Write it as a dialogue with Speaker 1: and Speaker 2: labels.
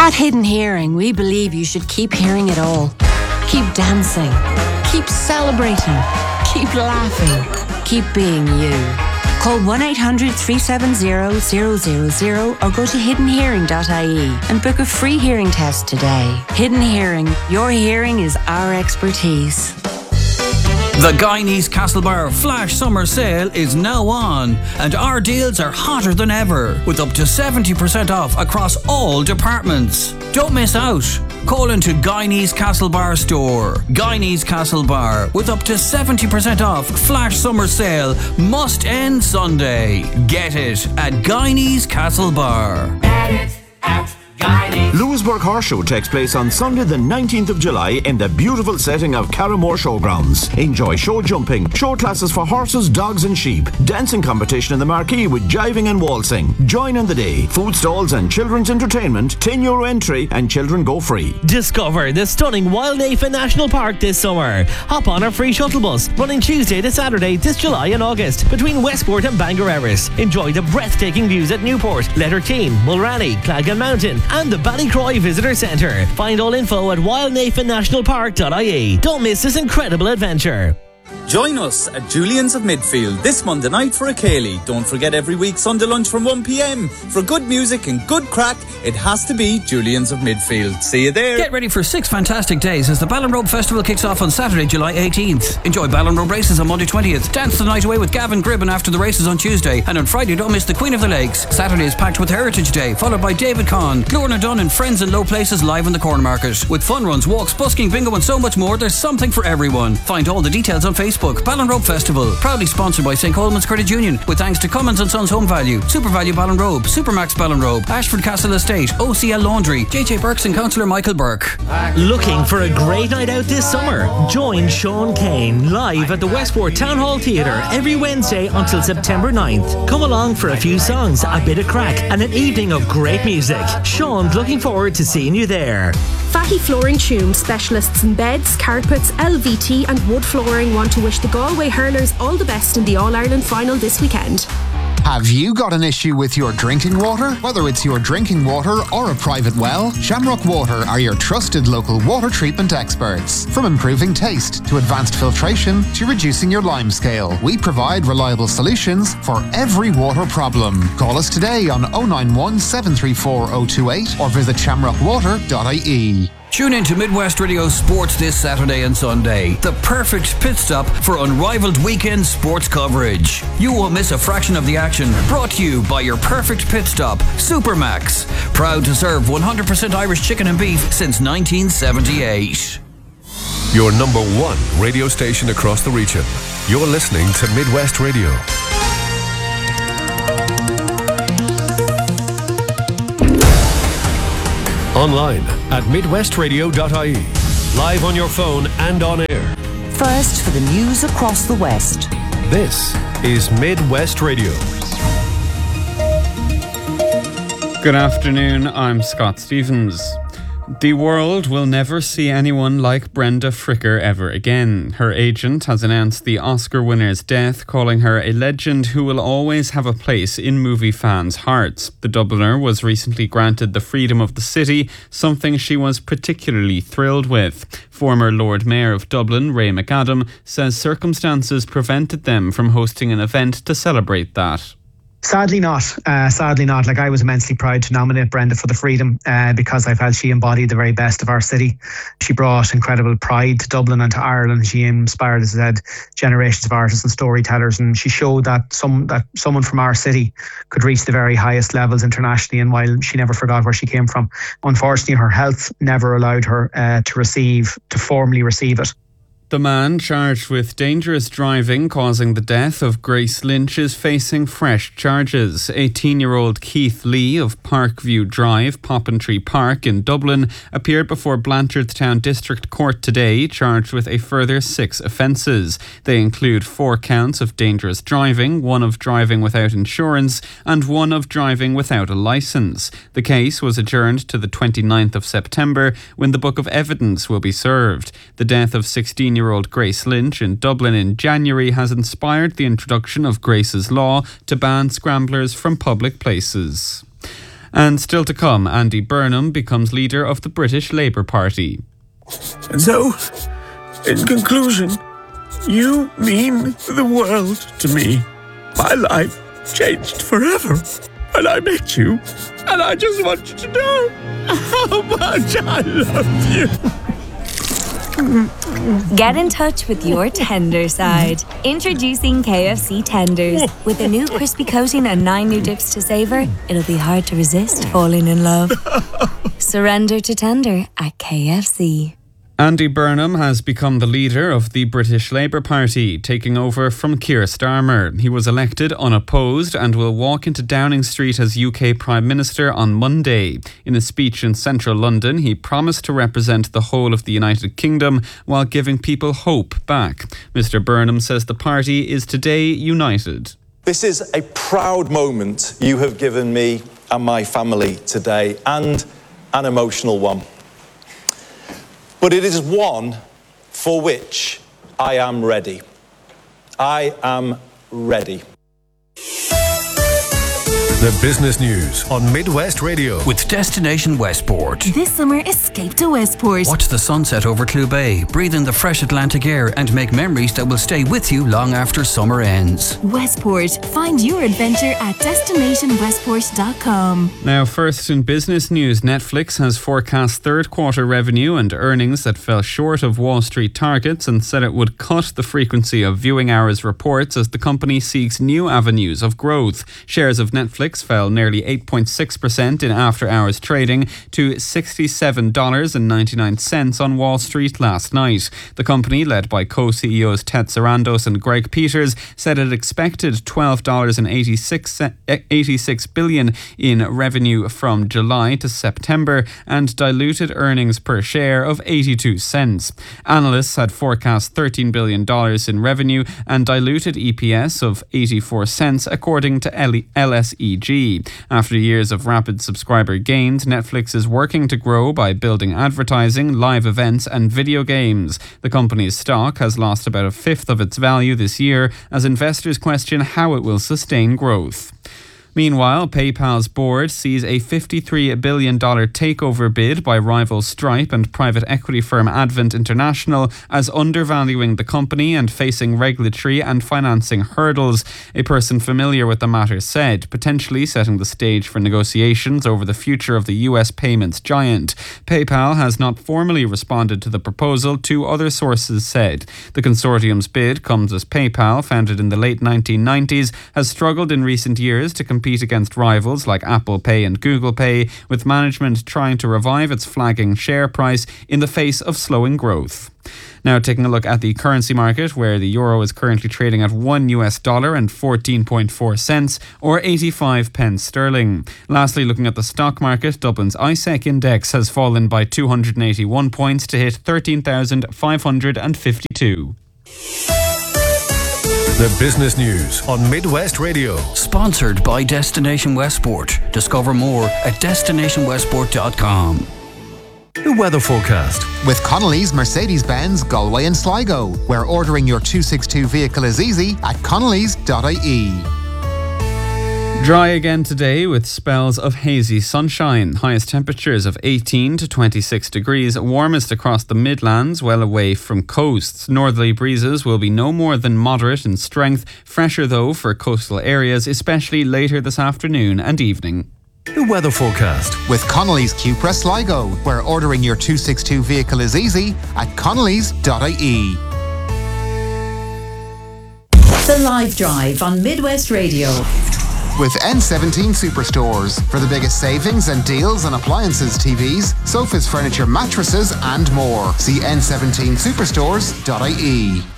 Speaker 1: At Hidden Hearing, we believe you should keep hearing it all. Keep dancing. Keep celebrating. Keep laughing. Keep being you. Call 1-800-370-000 or go to hiddenhearing.ie and book a free hearing test today. Hidden Hearing. Your hearing is our expertise.
Speaker 2: The Guyanese Castlebar Flash Summer Sale is now on, and our deals are hotter than ever, with up to 70% off across all departments. Don't miss out. Call into Guyanese Castlebar store. Guyanese Castlebar, with up to 70% off Flash Summer Sale, must end Sunday. Get it at Guyanese Castlebar.
Speaker 3: Get it at Guyanese.
Speaker 4: Lewisburg Horse Show takes place on Sunday the 19th of July in the beautiful setting of Carramore Showgrounds. Enjoy show jumping, show classes for horses, dogs and sheep, dancing competition in the marquee with jiving and waltzing. Join in the day. Food stalls and children's entertainment, €10 entry and children go free.
Speaker 5: Discover the stunning Wildnafen National Park this summer. Hop on our free shuttle bus running Tuesday to Saturday this July and August between Westport and Bangor Erris. Enjoy the breathtaking views at Newport, Letterteen, Mulranny, Clagan Mountain and the Ballycroy Visitor Centre. Find all info at wildnafennationalpark.ie. Don't miss this incredible adventure.
Speaker 6: Join us at Julian's of Midfield this Monday night for a Cayley. Don't forget every week Sunday lunch from 1pm. For good music and good crack, it has to be Julian's of Midfield. See you there.
Speaker 2: Get ready for 6 fantastic days as the Ballinrobe Festival kicks off on Saturday, July 18th. Enjoy Ballinrobe races on Monday 20th. Dance the night away with Gavin Gribben after the races on Tuesday. And on Friday, don't miss the Queen of the Lakes. Saturday is packed with Heritage Day, followed by David Conn, Glorna Dunn and Friends in Low Places live in the Corn Market. With fun runs, walks, busking, bingo and so much more, there's something for everyone. Find all the details on Facebook. Ballinrobe Festival, proudly sponsored by St. Coleman's Credit Union, with thanks to Cummins & Sons Home Value, Super Value Ballinrobe, Supermax Ballinrobe, Ashford Castle Estate, OCL Laundry, JJ Burks and Councillor Michael Burke.
Speaker 5: Looking for a great night out this summer? Join Sean Kane live at the Westport Town Hall Theatre every Wednesday until September 9th. Come along for a few songs, a bit of crack and an evening of great music. Sean's looking forward to seeing you there.
Speaker 7: Fatty Flooring Tume, specialists in beds, carpets, LVT and wood flooring, want to wish the Galway hurlers all the best in the All-Ireland final this weekend.
Speaker 8: Have you got an issue with your drinking water? Whether it's your drinking water or a private well, Shamrock Water are your trusted local water treatment experts. From improving taste to advanced filtration to reducing your lime scale, we provide reliable solutions for every water problem. Call us today on 091 734 028 or visit shamrockwater.ie.
Speaker 2: Tune in to Midwest Radio Sports this Saturday and Sunday. The perfect pit stop for unrivaled weekend sports coverage. You won't miss a fraction of the action. Brought to you by your perfect pit stop, Supermax. Proud to serve 100% Irish chicken and beef since 1978.
Speaker 9: Your number one radio station across the region. You're listening to Midwest Radio. Online at midwestradio.ie. Live on your phone and on air.
Speaker 10: First for the news across the West.
Speaker 9: This is Midwest Radio.
Speaker 11: Good afternoon, I'm Scott Stevens. The world will never see anyone like Brenda Fricker ever again. Her agent has announced the Oscar winner's death, calling her a legend who will always have a place in movie fans' hearts. The Dubliner was recently granted the Freedom of the City, something she was particularly thrilled with. Former Lord Mayor of Dublin, Ray McAdam, says circumstances prevented them from hosting an event to celebrate that.
Speaker 12: Sadly not. Like, I was immensely proud to nominate Brenda for the Freedom because I felt she embodied the very best of our city. She brought incredible pride to Dublin and to Ireland. She inspired, as I said, generations of artists and storytellers, and she showed that someone from our city could reach the very highest levels internationally, and while she never forgot where she came from. Unfortunately, her health never allowed her to formally receive it.
Speaker 11: The man charged with dangerous driving causing the death of Grace Lynch is facing fresh charges. 18-year-old Keith Lee of Parkview Drive, Poppintree Park in Dublin, appeared before Blanchardstown District Court today, charged with a further 6 offences. They include 4 counts of dangerous driving, 1 of driving without insurance, and 1 of driving without a licence. The case was adjourned to the 29th of September, when the book of evidence will be served. The death of 16-year-old Grace Lynch in Dublin in January has inspired the introduction of Grace's Law to ban scramblers from public places. And still to come, Andy Burnham becomes leader of the British Labour Party.
Speaker 13: And so, in conclusion, you mean the world to me. My life changed forever when I met you, and I just want you to know how much I love you.
Speaker 14: Get in touch with your tender side. Introducing KFC Tenders. With a new crispy coating and 9 new dips to savour, it'll be hard to resist falling in love. Surrender to tender at KFC.
Speaker 11: Andy Burnham has become the leader of the British Labour Party, taking over from Keir Starmer. He was elected unopposed and will walk into Downing Street as UK Prime Minister on Monday. In a speech in central London, he promised to represent the whole of the United Kingdom while giving people hope back. Mr Burnham says the party is today united.
Speaker 15: This is a proud moment you have given me and my family today, and an emotional one. But it is one for which I am ready. I am ready.
Speaker 9: The business news on Midwest Radio.
Speaker 2: With Destination Westport.
Speaker 16: This summer, escape to Westport.
Speaker 2: Watch the sunset over Clew Bay, breathe in the fresh Atlantic air and make memories that will stay with you long after summer ends.
Speaker 16: Westport. Find your adventure at destinationwestport.com.
Speaker 11: Now, first in business news, Netflix has forecast third quarter revenue and earnings that fell short of Wall Street targets and said it would cut the frequency of viewing hours reports as the company seeks new avenues of growth. Shares of Netflix fell nearly 8.6% in after-hours trading to $67.99 on Wall Street last night. The company, led by co-CEOs Ted Sarandos and Greg Peters, said it expected $12.86 billion in revenue from July to September and diluted earnings per share of 82 cents. Analysts had forecast $13 billion in revenue and diluted EPS of 84 cents, according to LSEG. After years of rapid subscriber gains, Netflix is working to grow by building advertising, live events and video games. The company's stock has lost about a fifth of its value this year as investors question how it will sustain growth. Meanwhile, PayPal's board sees a $53 billion takeover bid by rival Stripe and private equity firm Advent International as undervaluing the company and facing regulatory and financing hurdles. A person familiar with the matter said, potentially setting the stage for negotiations over the future of the US payments giant. PayPal has not formally responded to the proposal, two other sources said. The consortium's bid comes as PayPal, founded in the late 1990s, has struggled in recent years to compete against rivals like Apple Pay and Google Pay, with management trying to revive its flagging share price in the face of slowing growth. Now taking a look at the currency market, where the euro is currently trading at $1 and 14.4 cents or 85 pence sterling. Lastly, looking at the stock market, Dublin's ISEC index has fallen by 281 points to hit 13,552.
Speaker 9: The business news on Midwest Radio.
Speaker 2: Sponsored by Destination Westport. Discover more at destinationwestport.com.
Speaker 9: The weather forecast.
Speaker 8: With Connolly's Mercedes-Benz Galway and Sligo, where ordering your 262 vehicle is easy at connellys.ie.
Speaker 11: Dry again today with spells of hazy sunshine. Highest temperatures of 18 to 26 degrees. Warmest across the Midlands, well away from coasts. Northerly breezes will be no more than moderate in strength. Fresher though for coastal areas, especially later this afternoon and evening.
Speaker 9: The weather forecast.
Speaker 8: With Connolly's Cupra Sligo, where ordering your 262 vehicle is easy at connellys.ie.
Speaker 10: The Live Drive on Midwest Radio.
Speaker 8: With N17 Superstores for the biggest savings and deals on appliances, TVs, sofas, furniture, mattresses and more. See n17superstores.ie.